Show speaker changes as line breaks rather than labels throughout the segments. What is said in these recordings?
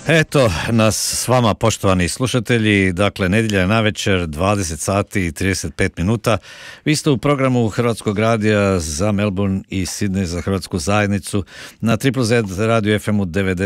Eto nas s vama, poštovani slušatelji, dakle nedjelja je navečer, 20 sati i 35 minuta. Vi ste u programu Hrvatskog radija za Melbourne i Sydney za Hrvatsku zajednicu na Triple Z radio FM-u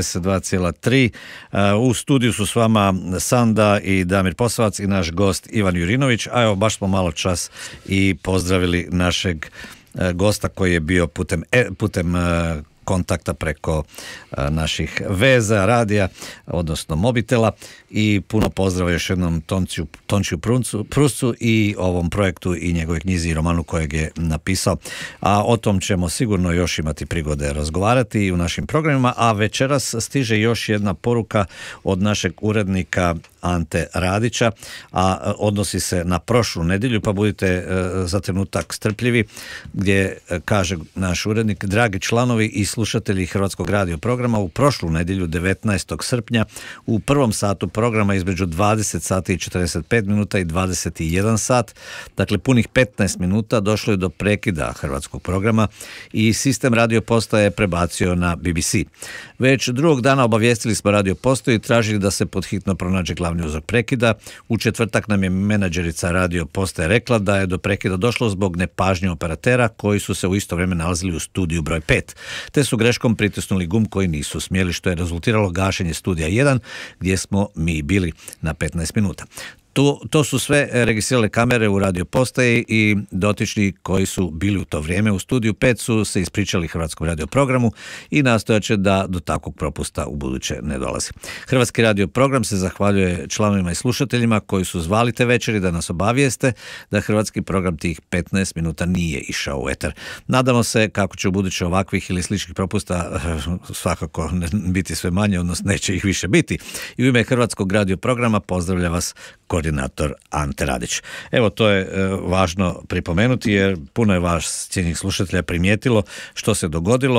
92,3. U studiju su s vama Sanda i Damir Posavac i naš gost Ivan Jurinović, a evo baš smo malo čas i pozdravili našeg gosta koji je bio putem kontakta preko naših veza, radija, odnosno mobitela, i puno pozdrava još jednom Tončiju Pruscu i ovom projektu i njegovoj knjizi i romanu kojeg je napisao. A o tom ćemo sigurno još imati prigode razgovarati i u našim programima, a večeras stiže još jedna poruka od našeg urednika Ante Radića, a odnosi se na prošlu nedjelju, pa budite za trenutak strpljivi, gdje kaže naš urednik: dragi članovi i slušatelji Hrvatskog radio programa, u prošlu nedjelju 19. srpnja u prvom satu programa između 20 sati i 45 minuta i 21 sat, dakle punih 15 minuta, došlo je do prekida hrvatskog programa i sistem radio postaje prebacio na BBC. Već drugog dana obavijestili smo radio postaju i tražili da se podhitno pronađe glavni uzrok prekida. U četvrtak nam je menadžerica radio postaje rekla da je do prekida došlo zbog nepažnje operatera koji su se u isto vrijeme nalazili u studiju broj 5, te su greškom pritisnuli gumb koji nisu smjeli, što je rezultiralo gašenje studija 1 gdje smo mi bili na 15 minuta. To su sve registrirale kamere u radio postaji i dotični koji su bili u to vrijeme u studiju 5 su se ispričali Hrvatskom radio programu i nastojat će da do takvog propusta u buduće ne dolazi. Hrvatski radio program se zahvaljuje članovima i slušateljima koji su zvali te večeri da nas obavijeste da hrvatski program tih 15 minuta nije išao u eter. Nadamo se kako će u buduće ovakvih ili sličnih propusta svakako biti sve manje, odnosno neće ih više biti. I u ime Hrvatskog radio programa pozdravlja vas koordinator Ante Radić. Evo, to je važno pripomenuti jer puno je vas cijenjenih slušatelja primijetilo što se dogodilo.